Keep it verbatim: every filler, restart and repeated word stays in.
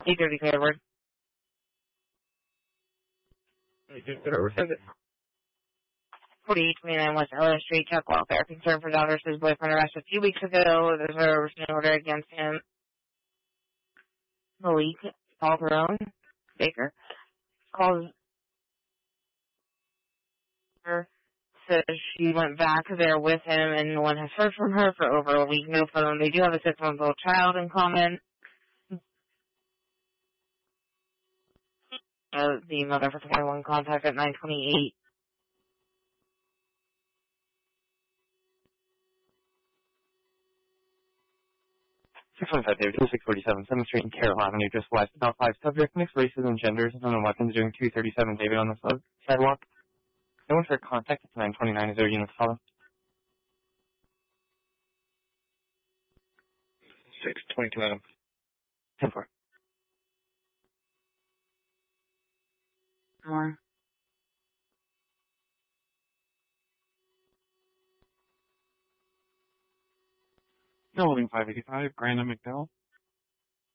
eight thirty Edward. forty-eight twenty-nine West Ellis Street, Chuck Welfare. Concern for daughter says boyfriend arrested a few weeks ago. There's a restraining order against him. Malik Calderon Baker calls her, says she went back there with him and no one has heard from her for over a week. No phone. They do have a six-month-old child in common. Uh, the mother for twenty-one contact at nine twenty-eight. six one five David, six forty-seven, seventh Street and Carroll Avenue, just west. About five subject, mixed races and genders, and weapons doing two thirty-seven David on the sidewalk. No one for contact at nine twenty-nine. Is there a unit to follow? six twenty-two Adam. ten four. More. Building five eighty-five, Grandin McDowell.